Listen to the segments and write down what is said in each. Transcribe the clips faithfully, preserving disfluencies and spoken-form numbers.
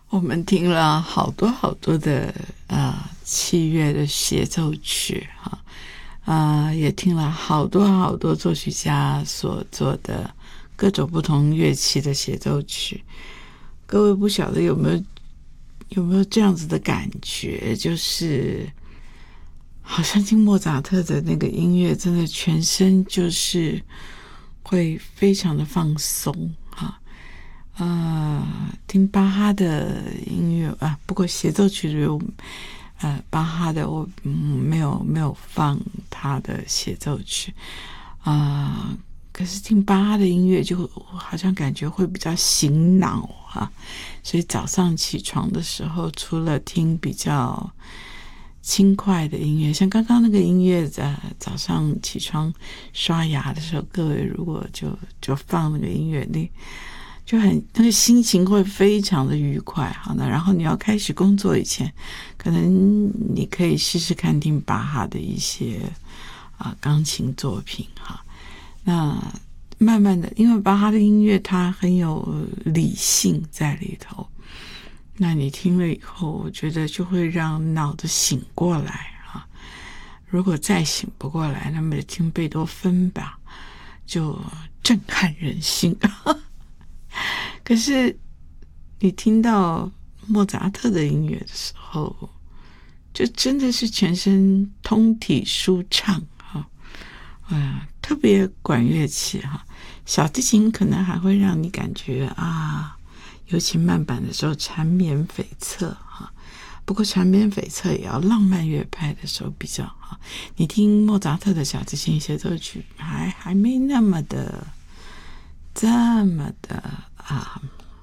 我们听了好多好多的呃器乐的协奏曲哈，啊、呃，也听了好多好多作曲家所做的各种不同乐器的协奏曲。各位不晓得有没有有没有这样子的感觉，就是好像听莫扎特的那个音乐，真的全身就是会非常的放松哈。呃，听巴哈的音乐啊，不过协奏曲里有呃巴哈的我、嗯、没有没有放他的协奏曲啊、呃，可是听巴哈的音乐就好像感觉会比较醒脑啊，所以早上起床的时候，除了听比较轻快的音乐，像刚刚那个音乐在早上起床刷牙的时候，各位如果就就放那个音乐，那就很那个心情会非常的愉快。好，那然后你要开始工作以前，可能你可以试试看听巴哈的一些啊钢琴作品哈。那慢慢的，因为巴哈的音乐它很有理性在里头，那你听了以后，我觉得就会让脑子醒过来啊。如果再醒不过来，那么就听贝多芬吧，就震撼人心。可是你听到莫扎特的音乐的时候，就真的是全身通体舒畅哈。呃，特别管乐器哈，小提琴可能还会让你感觉啊，尤其慢板的时候缠绵悱恻哈。不过缠绵悱恻也要浪漫乐派的时候比较好。你听莫扎特的小提琴协奏曲，还还没那么的这么的啊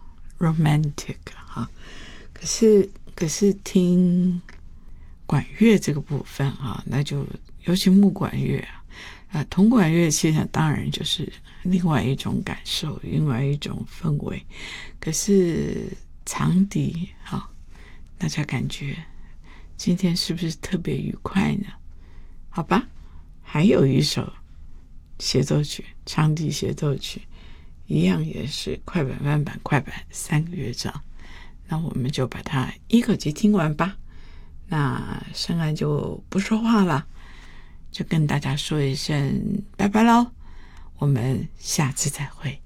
romantic 哈。可是可是听管乐这个部分啊，那就尤其木管乐啊。啊，铜管乐器呢，当然就是另外一种感受，另外一种氛围。可是长笛，好、哦，大家感觉今天是不是特别愉快呢？好吧，还有一首协奏曲，长笛协奏曲，一样也是快板、慢板、快板三个乐章。那我们就把它一口气听完吧。那圣安就不说话了。就跟大家说一声拜拜喽，我们下次再会。